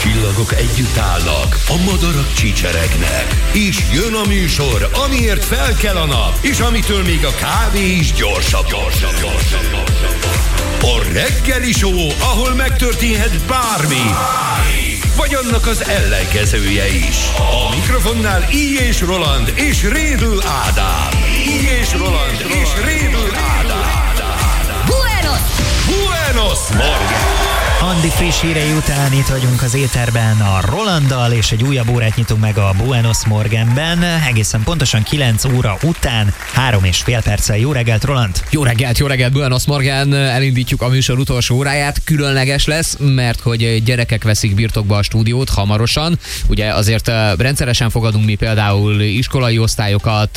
csillagok együtt állnak, a madarak csicseregnek, és jön a műsor, amiért fel kell a nap, és amitől még a kávé is gyorsabb. A Reggeli Show, ahol megtörténhet bármi, vagy annak az ellenkezője is. A mikrofonnál I. és Roland és Rédl Ádám. I. és Roland és Rédl Ádám. Buenos Morgen! Andi friss hírei után itt vagyunk az éterben a Rolanddal, és egy újabb órát nyitunk meg a Buenos Morgenben. Egészen pontosan 9 óra után 3,5 perccel. Jó reggelt, Roland! Jó reggelt, Buenos Morgen! Elindítjuk a műsor utolsó óráját. Különleges lesz, mert hogy gyerekek veszik birtokba a stúdiót hamarosan. Ugye azért rendszeresen fogadunk mi például iskolai osztályokat.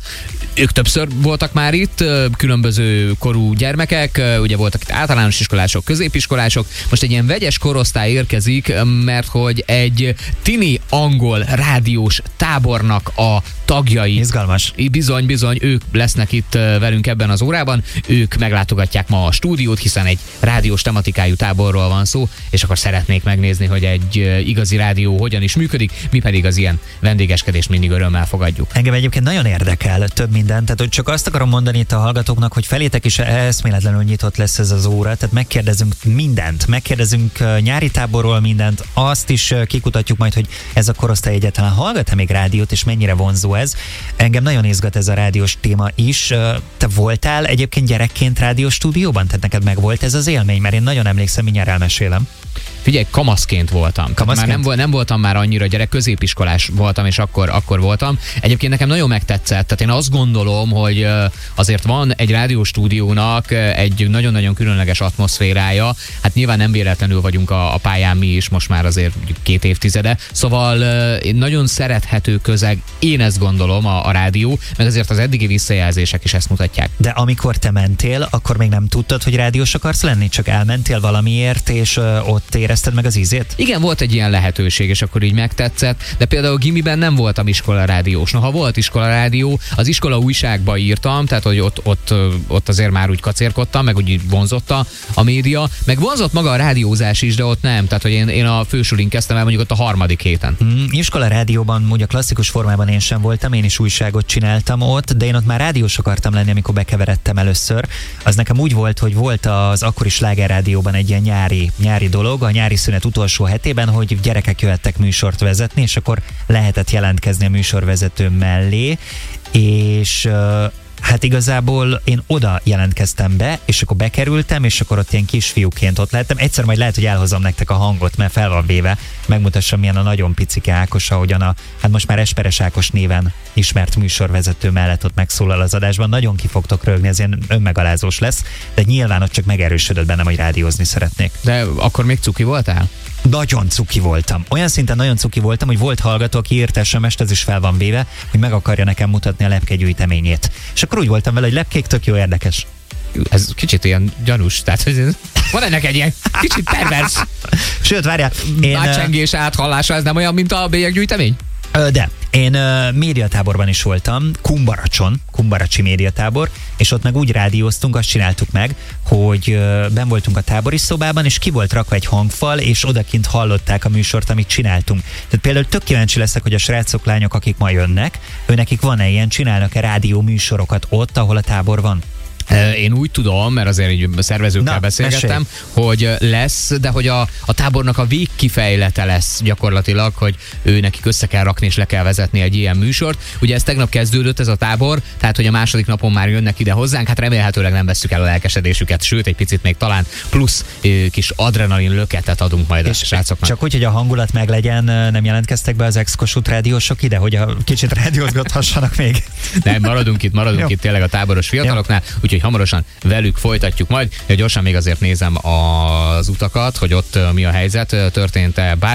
Ők többször voltak már itt, különböző korú gyermekek, ugye voltak itt általános iskolások, középiskolások. Most egy ilyen vegyes korosztály érkezik, mert hogy egy tini angol rádiós tábornak a tagjai. Izgalmas. Bizony, ők lesznek itt velünk ebben az órában. Ők meglátogatják ma a stúdiót, hiszen egy rádiós tematikájú táborról van szó, és akkor szeretnék megnézni, hogy egy igazi rádió hogyan is működik, mi pedig az ilyen vendégeskedést mindig örömmel fogadjuk. Engem egyébként nagyon érdekel több minden, tehát hogy csak azt akarom mondani itt a hallgatóknak, hogy felétek is eszméletlenül nyitott lesz ez az óra, tehát megkérdezünk mindent, megkérdezünk nyári táborról mindent, azt is kikutatjuk majd, hogy ez a korosztály egyáltalán hallgat-e még rádiót, és mennyire vonzó ez. Engem nagyon izgat ez a rádiós téma is. Te voltál egyébként gyerekként rádiós stúdióban? Tehát neked meg volt ez az élmény? Mert én nagyon emlékszem, mindjárt elmesélem. Figyelj, kamaszként voltam. Már nem voltam már annyira gyerek, középiskolás voltam, és akkor voltam. Egyébként nekem nagyon megtetszett. Tehát én azt gondolom, hogy azért van egy rádióstúdiónak egy nagyon-nagyon különleges atmoszférája. Hát nyilván nem véletlenül vagyunk a pályán mi is, most már azért 2 évtizede. Szóval nagyon szerethető közeg, én ezt gondolom a rádió, meg azért az eddigi visszajelzések is ezt mutatják. De amikor te mentél, akkor még nem tudtad, hogy rádiós akarsz lenni? Csak elmentél valamiért, és ott érezted meg az ízét? Igen, volt egy ilyen lehetőség, és akkor így megtetszett, de például gimiben nem voltam iskolarádiós. Ha volt iskolarádió, az iskola újságba írtam, tehát hogy ott azért már úgy kacérkodtam, meg úgy vonzotta a média, meg vonzott maga a rádiózás is, de ott nem. Tehát, hogy én a fősulin kezdtem el mondjuk ott a 3. héten. Iskolarádióban, ugye klasszikus formában én sem voltam, én is újságot csináltam ott, de én ott már rádiós akartam lenni, amikor bekeveredtem először. Az nekem úgy volt, hogy volt az akkori slágerrádióban egy ilyen nyári dolog, a nyári szünet utolsó hetében, hogy gyerekek jöhettek műsort vezetni, és akkor lehetett jelentkezni a műsorvezető mellé, és hát igazából én oda jelentkeztem be, és akkor bekerültem, és akkor ott ilyen kisfiúként ott lehettem. Egyszer majd lehet, hogy elhozom nektek a hangot, mert fel van véve, megmutassam, milyen a nagyon picike Ákos, ahogyan hát most már Esperes Ákos néven ismert műsorvezető mellett ott megszólal az adásban. Nagyon ki fogtok rögni, ez ilyen önmegalázós lesz, de nyilván ott csak megerősödött bennem, hogy rádiózni szeretnék. De akkor még cuki voltál? Nagyon cuki voltam. Olyan szinten nagyon cuki voltam, hogy volt hallgató, aki írt SMS-t, ez is fel van véve, hogy meg akarja nekem mutatni a lepkegyűjteményét. És akkor úgy voltam vele, hogy lepkék tök jó, érdekes. Ez kicsit ilyen gyanús, tehát van ennek egy ilyen kicsit pervers. Sőt, várjál. Átsengés, áthallása, ez nem olyan, mint a bélyeggyűjtemény? De. Én médiatáborban is voltam, Kumbaracsi médiatábor, és ott meg úgy rádióztunk, azt csináltuk meg, hogy benn voltunk a tábori szobában, és ki volt rakva egy hangfal, és odakint hallották a műsort, amit csináltunk. Tehát például tök kíváncsi leszek, hogy a srácok, lányok, akik ma jönnek, őnekik van-e ilyen, csinálnak-e rádió műsorokat ott, ahol a tábor van? Én úgy tudom, mert azért így szervezőkkel beszélgettem, hogy lesz, de hogy a tábornak a végkifejlete lesz gyakorlatilag, hogy ő nekik össze kell rakni és le kell vezetni egy ilyen műsort. Ugye ez tegnap kezdődött ez a tábor, tehát hogy a második napon már jönnek ide hozzánk, hát remélhetőleg nem vesszük el a lelkesedésüket, sőt egy picit még talán plusz kis adrenalin löketet adunk majd a srácoknak. Csak úgy, hogy a hangulat meglegyen, nem jelentkeztek be az ex-Kossuth rádiósok ide, hogy a kicsit rádiózgathassanak még? Nem, maradunk itt tényleg a táboros fiataloknál, úgyhogy hamarosan velük folytatjuk majd. Gyorsan még azért nézem az utakat, hogy ott mi a helyzet, történt-e bármi.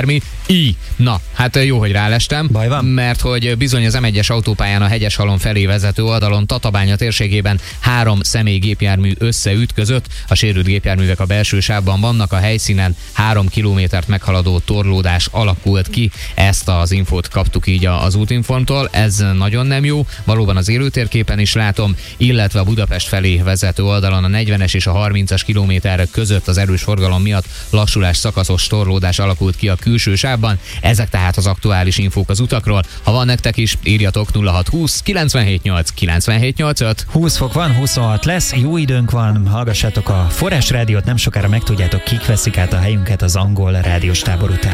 Na, hát jó, hogy rálestem. Baj van? Mert hogy bizony az M1-es autópályán a Hegyeshalom felé vezető oldalon Tatabánya térségében 3 személygépjármű összeütközött. A sérült gépjárművek a belső sávban vannak, a helyszínen 3 kilométert meghaladó torlódás alakult ki. Ezt az infót kaptuk így az Útinformtól. Ez nagyon nem jó. Valóban az élőtérképen is látom, illetve a Budapest felé vezető oldalon a 40-es és a 30-as kilométer között az erős forgalom miatt lassulás, szakaszos torlódás alakult ki a külső sávban. Ezek tehát az aktuális infók az utakról. Ha van nektek is, írjatok 0620 978 978 20 fok van, 26 lesz, jó időnk van, hallgassátok a Forrás Rádiót, nem sokára megtudjátok, kik veszik át a helyünket az angol rádiós tábor után.